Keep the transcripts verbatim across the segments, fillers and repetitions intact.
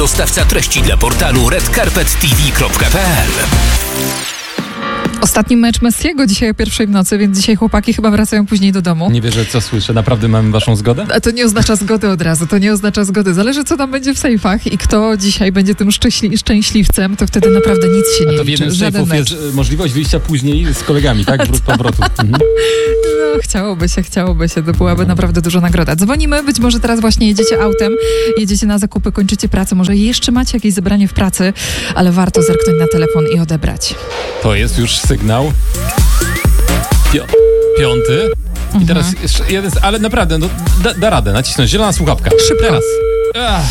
dostawca treści dla portalu red carpet t v kropka p l. Ostatni mecz Messiego dzisiaj o pierwszej w nocy, więc dzisiaj chłopaki chyba wracają później do domu. Nie wierzę, co słyszę. Naprawdę mamy waszą zgodę? A to nie oznacza zgody od razu, to nie oznacza zgody. Zależy, co tam będzie w sejfach i kto dzisiaj będzie tym szczęśli- szczęśliwcem, to wtedy naprawdę nic się nie A to w jednym liczy. z Żaden sejfów mecz. jest możliwość wyjścia później z kolegami, tak? Wrót powrotu. Mhm. No, chciałoby się, chciałoby się. To byłaby naprawdę duża nagroda. Dzwonimy, być może teraz właśnie jedziecie autem, jedziecie na zakupy, kończycie pracę, może jeszcze macie jakieś zebranie w pracy, ale warto zerknąć na telefon i odebrać. To jest już sygnał. Pio- piąty. I Mhm. teraz jeszcze jeden, ale naprawdę, no, da, da radę nacisnąć. Zielona słuchawka. Szybko. Teraz. Ach.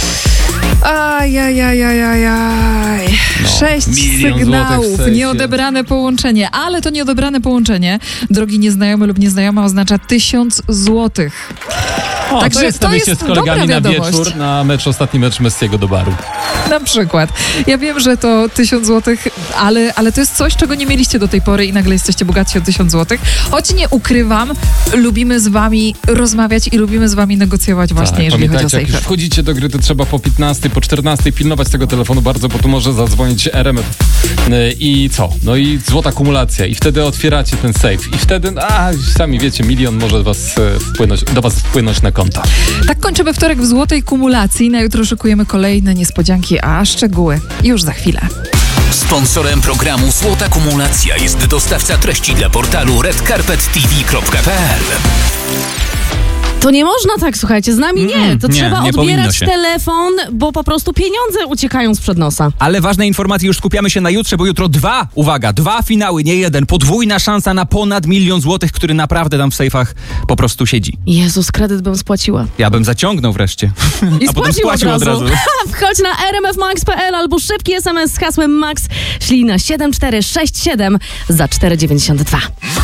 Ajajajajajaj. No, Sześć milion złotych w sygnałów, sejfie. nieodebrane połączenie, ale to nieodebrane połączenie, drogi nieznajomy lub nieznajoma, oznacza tysiąc złotych. O, Także to jest to to wyjście jest z kolegami dobra na wiadomość. wieczór, na mecz, ostatni mecz Messiego do baru. Na przykład. Ja wiem, że to tysiąc złotych, ale, ale to jest coś, czego nie mieliście do tej pory i nagle jesteście bogatsi o tysiąc złotych. Choć nie ukrywam, lubimy z wami rozmawiać i lubimy z wami negocjować właśnie, Tak, jeżeli chodzi o pamiętajcie, jak sejfy. już wchodzicie do gry, to trzeba po piętnastej, po czternastej pilnować tego telefonu bardzo, bo tu może zadzwonić R M F. Yy, I co? No i złota kumulacja. I wtedy otwieracie ten safe. I wtedy, a sami wiecie, milion może was e, wpłynąć, do was wpłynąć na konto. Tak kończymy wtorek w złotej kumulacji. Na jutro szykujemy kolejne niespodzianki, a szczegóły już za chwilę. Sponsorem programu Złota Kumulacja jest dostawca treści dla portalu red carpet t v kropka p l. To nie można tak, słuchajcie, z nami nie. To nie, trzeba nie powinno odbierać się. telefon, bo po prostu pieniądze uciekają sprzed nosa. Ale ważne informacje, już skupiamy się na jutrze, bo jutro dwa, uwaga, dwa finały, nie jeden. Podwójna szansa na ponad milion złotych, który naprawdę tam w sejfach po prostu siedzi. Jezus, kredyt bym spłaciła. Ja bym zaciągnął wreszcie. I A potem spłaciła spłacił od razu. Wchodź na r m f max kropka p l albo szybki S M S z hasłem MAX. Szli na siedem cztery sześć siedem za cztery dziewięćdziesiąt dwa.